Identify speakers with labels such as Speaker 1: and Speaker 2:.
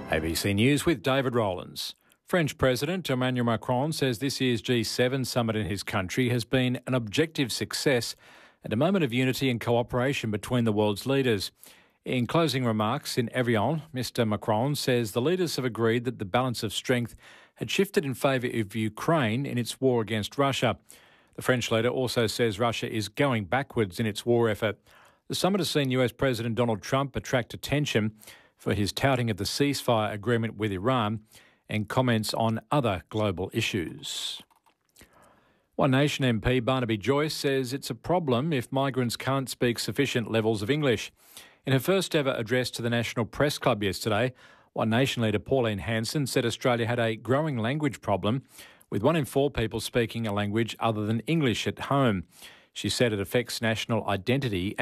Speaker 1: ABC News with David Rowlands. French President Emmanuel Macron says this year's G7 summit in his country has been an objective success and a moment of unity and cooperation between the world's leaders. In closing remarks in Evian, Mr Macron says the leaders have agreed that the balance of strength had shifted in favour of Ukraine in its war against Russia. The French leader also says Russia is going backwards in its war effort. The summit has seen US President Donald Trump attract attention for his touting of the ceasefire agreement with Iran and comments on other global issues. One Nation MP Barnaby Joyce says it's a problem if migrants can't speak sufficient levels of English. In her first ever address to the National Press Club yesterday, One Nation leader Pauline Hanson said Australia had a growing language problem, with 1 in 4 people speaking a language other than English at home. She said it affects national identity